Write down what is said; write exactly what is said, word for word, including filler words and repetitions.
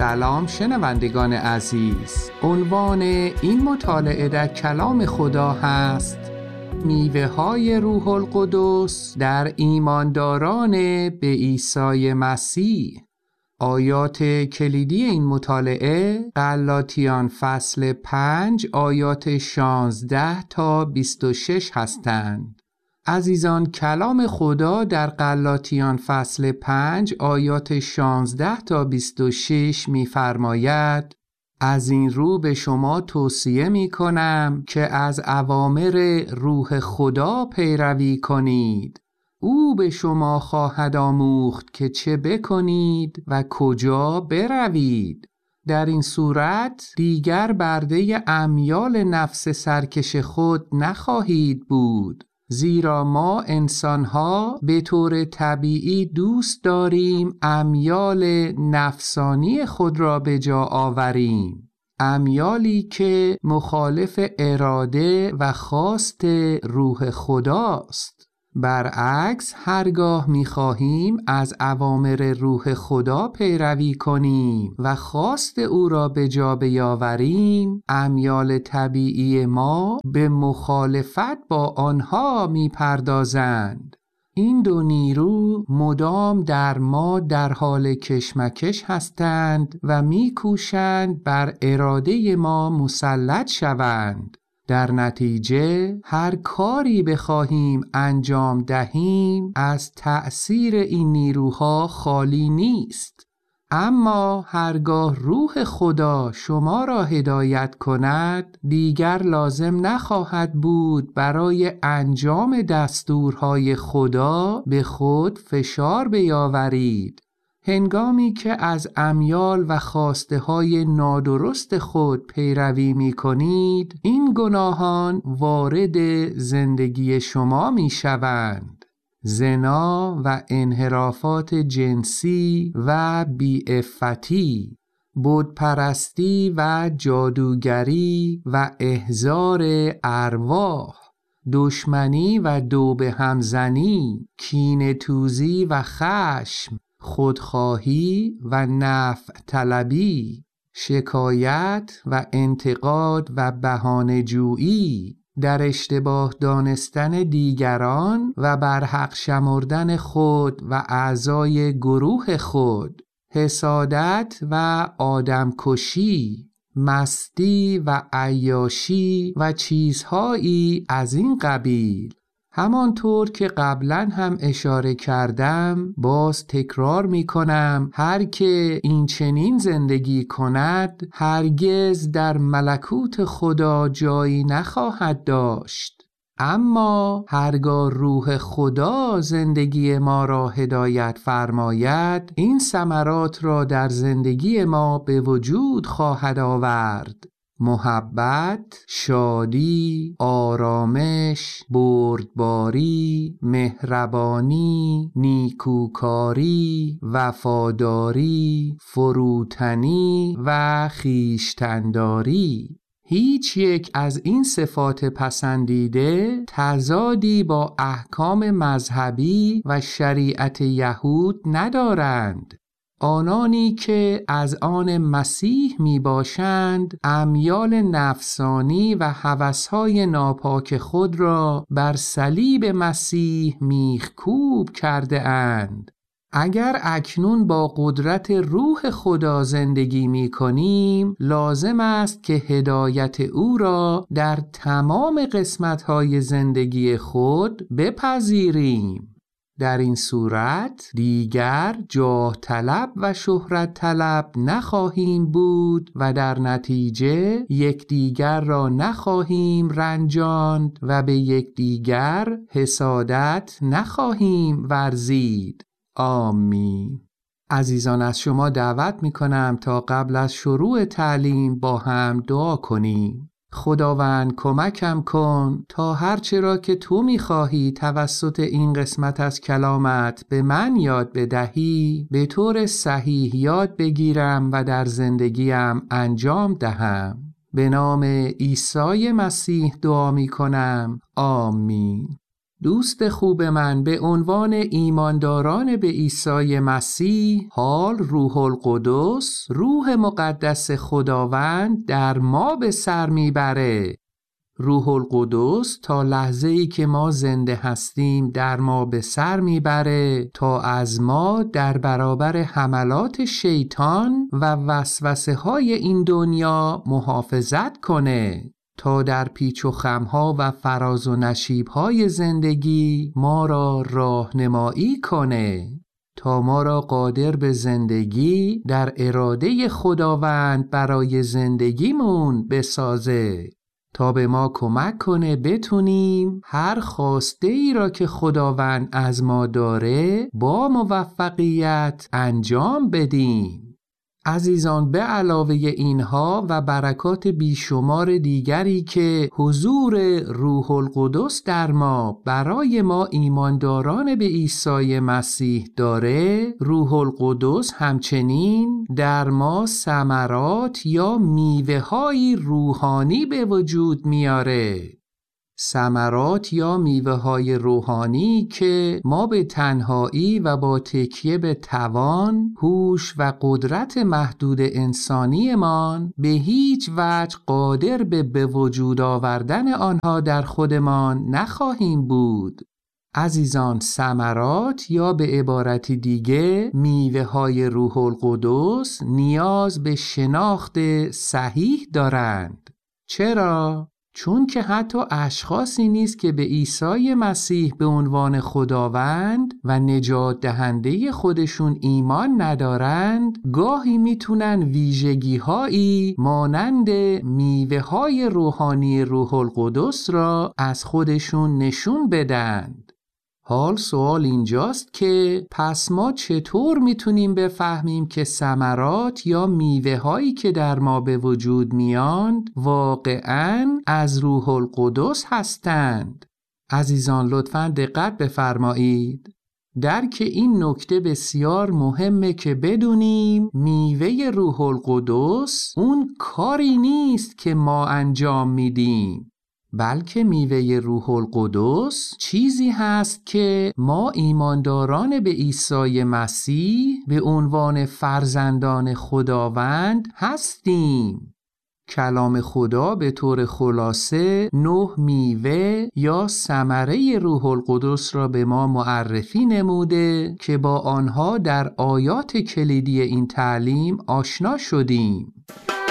سلام شنوندگان عزیز. عنوان این مطالعه در کلام خدا هست میوه های روح القدس در ایمانداران به عیسی مسیح. آیات کلیدی این مطالعه غلاطیان فصل پنج آیات شانزده تا بیست و شش هستند. عزیزان، کلام خدا در غلاطیان فصل پنج آیات شانزده تا بیست و شش می‌فرماید: از این رو به شما توصیه می کنم که از اوامر روح خدا پیروی کنید. او به شما خواهد آموخت که چه بکنید و کجا بروید. در این صورت دیگر برده امیال نفس سرکش خود نخواهید بود، زیرا ما انسان‌ها به طور طبیعی دوست داریم امیال نفسانی خود را به جا آوریم، امیالی که مخالف اراده و خواست روح خداست. برعکس، هرگاه می‌خواهیم از اوامر روح خدا پیروی کنیم و خواست او را به جا بیاوریم، امیال طبیعی ما به مخالفت با آنها می‌پردازند. این دو نیرو مدام در ما در حال کشمکش هستند و می‌کوشند بر اراده ما مسلط شوند. در نتیجه هر کاری بخواهیم انجام دهیم از تأثیر این نیروها خالی نیست. اما هرگاه روح خدا شما را هدایت کند، دیگر لازم نخواهد بود برای انجام دستورهای خدا به خود فشار بیاورید. هنگامی که از امیال و خواسته های نادرست خود پیروی می کنید، این گناهان وارد زندگی شما می شوند. زنا و انحرافات جنسی و بی‌عفتی، بتپرستی و جادوگری و احضار ارواح، دشمنی و دوبه همزنی، کینه توزی و خشم، خودخواهی و نفع طلبی، شکایت و انتقاد و بهانه جویی، در اشتباه دانستن دیگران و برحق شمردن خود و اعضای گروه خود، حسادت و آدمکشی، مستی و عیاشی و چیزهایی از این قبیل. همانطور که قبلا هم اشاره کردم، باز تکرار می کنم، هر که این چنین زندگی کند هرگز در ملکوت خدا جایی نخواهد داشت. اما هرگاه روح خدا زندگی ما را هدایت فرماید، این ثمرات را در زندگی ما به وجود خواهد آورد: محبت، شادی، آرامش، بردباری، مهربانی، نیکوکاری، وفاداری، فروتنی و خویشتن‌داری. هیچ یک از این صفات پسندیده تضادی با احکام مذهبی و شریعت یهود ندارند. آنانی که از آن مسیح می باشند امیال نفسانی و هوس‌های ناپاک خود را بر صلیب مسیح میخکوب کرده اند. اگر اکنون با قدرت روح خدا زندگی می کنیم، لازم است که هدایت او را در تمام قسمت‌های زندگی خود بپذیریم. در این صورت دیگر جاه طلب و شهرت طلب نخواهیم بود و در نتیجه یکدیگر را نخواهیم رنجاند و به یکدیگر حسادت نخواهیم ورزید. آمین. عزیزان، از شما دعوت می کنم تا قبل از شروع تعلیم با هم دعا کنیم. خداوند، کمکم کن تا هرچه را که تو می‌خواهی توسط این قسمت از کلامت به من یاد بدهی به طور صحیح یاد بگیرم و در زندگیم انجام دهم. به نام عیسی مسیح دعا می‌کنم. آمین. دوست خوب من، به عنوان ایمانداران به عیسی مسیح، حال روح القدس، روح مقدس خداوند در ما به سر میبره. روح القدس تا لحظه‌ای که ما زنده هستیم در ما به سر میبره تا از ما در برابر حملات شیطان و وسوسه های این دنیا محافظت کنه، تا در پیچ و خمها و فراز و نشیبهای زندگی ما را راهنمایی کنه، تا ما را قادر به زندگی در اراده خداوند برای زندگیمون بسازه، تا به ما کمک کنه بتونیم هر خواسته ای را که خداوند از ما داره با موفقیت انجام بدیم. عزیزان، به علاوه اینها و برکات بیشمار دیگری که حضور روح القدس در ما برای ما ایمانداران به عیسی مسیح داره، روح القدس همچنین در ما ثمرات یا میوه‌های روحانی به وجود میاره. ثمرات یا میوه‌های روحانی که ما به تنهایی و با تکیه به توان، هوش و قدرت محدود انسانیمان به هیچ وجه قادر به به وجود آوردن آنها در خودمان نخواهیم بود. عزیزان، ثمرات یا به عبارتی دیگه میوه‌های روح القدس نیاز به شناخت صحیح دارند. چرا؟ چون که حتی اشخاصی نیست که به عیسی مسیح به عنوان خداوند و نجات دهنده خودشون ایمان ندارند، گاهی میتونن ویژگی هایی مانند میوه های روحانی روح القدس را از خودشون نشون بدند. حال سوال اینجاست که پس ما چطور میتونیم بفهمیم که ثمرات یا میوه هایی که در ما به وجود میاند واقعاً از روح القدس هستند؟ عزیزان، لطفاً دقت بفرمایید. درک این نکته بسیار مهمه که بدونیم میوه روح القدس اون کاری نیست که ما انجام میدیم، بلکه میوه روح القدس چیزی هست که ما ایمانداران به عیسی مسیح به عنوان فرزندان خداوند هستیم. کلام خدا به طور خلاصه نه میوه یا ثمره روح القدس را به ما معرفی نموده که با آنها در آیات کلیدی این تعلیم آشنا شدیم.